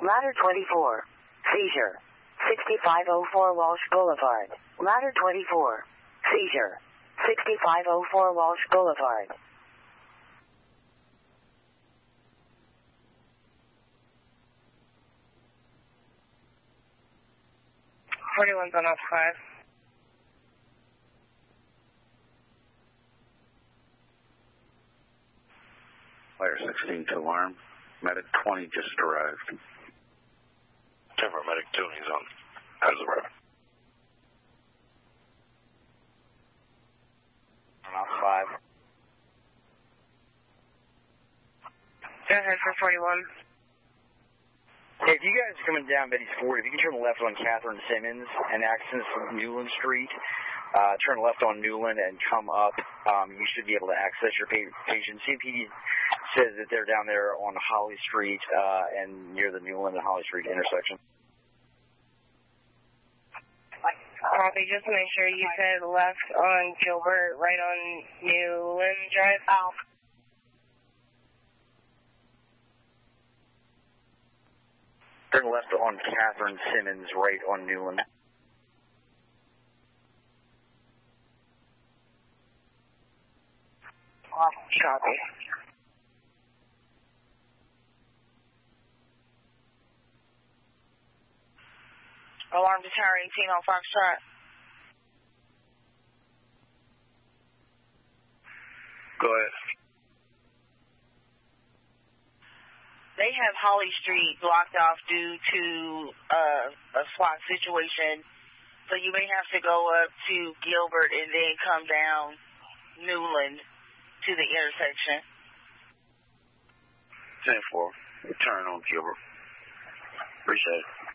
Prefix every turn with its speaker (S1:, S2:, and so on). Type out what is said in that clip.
S1: Ladder 24. Seizure. 6504 Walsh Boulevard. Ladder 24. Seizure. 6504 Walsh Boulevard.
S2: 41's on off 5.
S3: Fire 16 to alarm. Medic 20 just arrived.
S4: Timber Medic 2, he's on. Has arrived.
S5: On off 5.
S2: Go ahead for 41.
S5: If you guys are coming down Betty's Ford, if you can turn left on Catherine Simmons and access Newland Street, turn left on Newland and come up, you should be able to access your patient. CPD says that they're down there on Holly Street and near the Newland and Holly Street intersection.
S2: Copy, just to make sure you said left on Gilbert, right on Newland Drive. Oh.
S5: Turn left on Catherine Simmons, right on Newland.
S2: Copy. Alarm to Tower 18 on Foxtrot.
S3: Go ahead.
S2: They have Holly Street blocked off due to a SWAT situation, so you may have to go up to Gilbert and then come down Newland to the intersection.
S3: 10-4. Turn on Gilbert. Appreciate it.